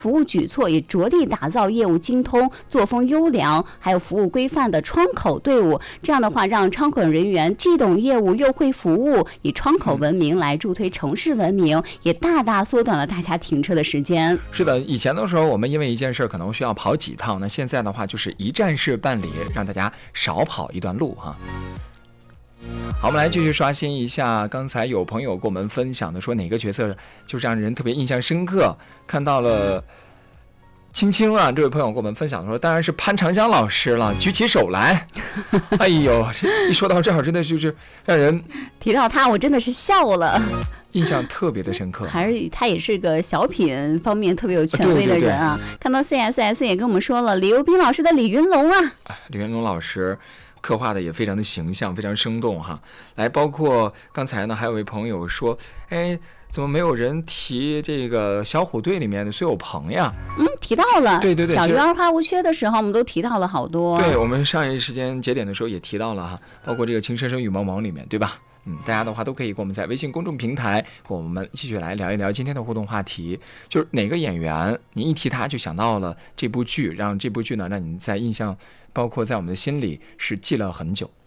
服务举措，也着力打造业务精通、作风优良、还有服务规范的窗口队伍。这样的话，让窗口人员既懂业务又会服务，以窗口文明来助推城市文明，也大大缩短了大家停车的时间。 是的，以前的时候我们因为一件事可能需要跑几趟，那现在的话就是一站式办理，让大家少跑一段路哈。好，我们来继续刷新一下，刚才有朋友跟我们分享的说哪个角色就是让人特别印象深刻，看到了青青啊，这位朋友跟我们分享说当然是潘长江老师了，举起手来。哎呦，一说到这儿真的就是让人提到他我真的是笑了， 印象特别的深刻。 还是他也是个小品方面特别有权威的人啊。对对对，看到 CSS 也跟我们说了李幼斌老师的李云龙啊， 李云龙老师刻画的也非常的形象，非常生动哈。来，包括刚才呢，还有位朋友说，哎，怎么没有人提这个小虎队里面的苏有朋呀？ 提到了， 对对对， 小鱼儿花无缺的时候，我们都提到了好多。 对，我们上一时间节点的时候也提到了哈，包括这个《情深深雨蒙蒙》里面，对吧？大家的话都可以跟我们在微信公众平台跟我们继续来聊一聊今天的互动话题，就是哪个演员你一提他就想到了这部剧，让这部剧呢让你在印象，包括在我们的心里是记了很久。